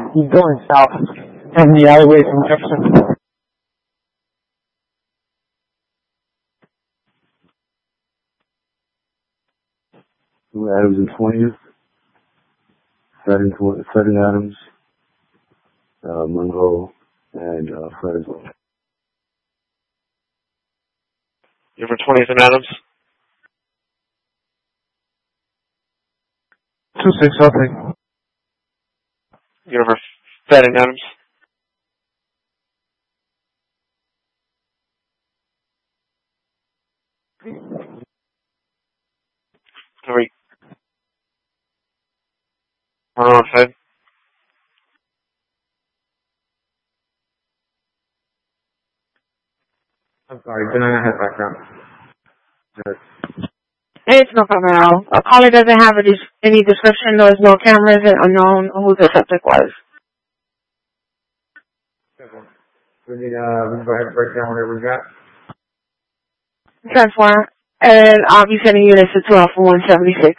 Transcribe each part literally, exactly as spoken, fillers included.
He's going south from the alleyway from Jefferson. Adams and twentieth. Fred and, Fred and Adams. Uh, Monroe and uh, Fred as well. You're for twentieth and Adams? two six, I'll take. You're for Fred and Adams? Three. Monroe and Fred? I'm sorry, but I have background. It's no problem at all. A caller doesn't have a des- any description. There's no cameras and unknown who the subject was. We need, uh, we can go ahead and break down whatever we got. Transform. And I'll be sending units to twelve for one seventy-six.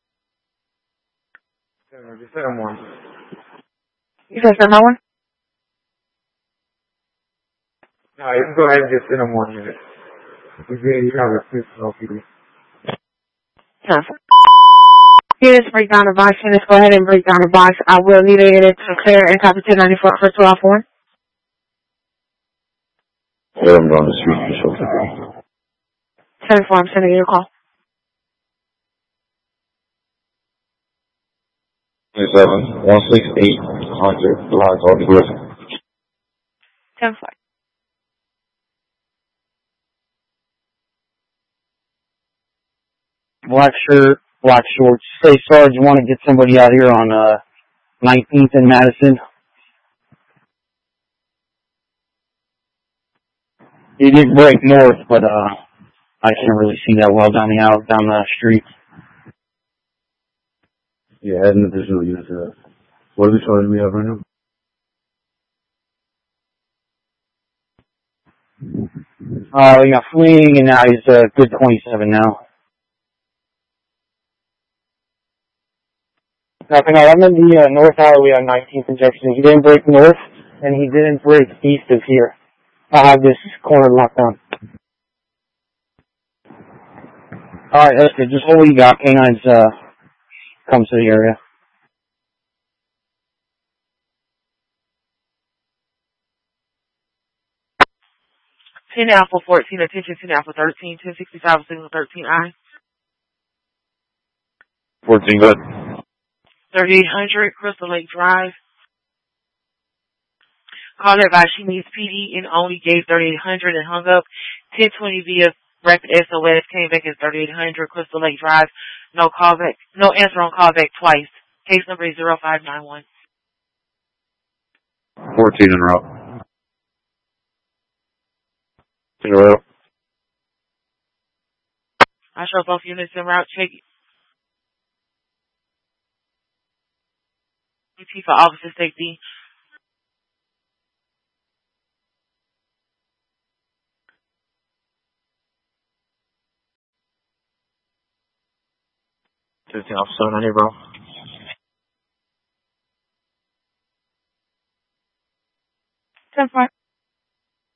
Just send them one. You said send that one? No, you can go ahead and just send them one unit. We get you have a six L P D. Transfer. Units break down the box. Units go ahead and break down the box. I will need a unit to clear and copy ten ninety-four for twelve for one. Yeah, I'm going to street for shelter. ten four, I'm sending you a call. seven one six eight hundred lines on the grid. ten four. Black shirt, black shorts. Say, Sarge, you want to get somebody out here on uh, nineteenth and Madison? He did break north, but uh, I can't really see that well down the alley, down the street. Yeah, add an additional unit to that. What are the charges we have right now? Uh, we got fleeing, and now he's a uh, good twenty-seven now. Nothing. I'm in the uh, north alleyway on nineteenth and Jefferson. He didn't break north, and he didn't break east of here. I have this corner locked down. Alright, that's good. Just hold what you got. K nine's uh, come to the area. ten Alpha fourteen, attention ten Alpha thirteen, ten sixty-five, signal thirteen I. fourteen, good. thirty-eight hundred, Crystal Lake Drive. Called her advised she needs P D and only gave thirty-eight hundred and hung up. ten twenty via rapid S O S came back as thirty-eight hundred, Crystal Lake Drive. No call back, no answer on call back twice. Case number is zero five nine one. fourteen en route. Single route. I show both units en route. Check U T for officer safety. fifteen officer on here, bro. ten four.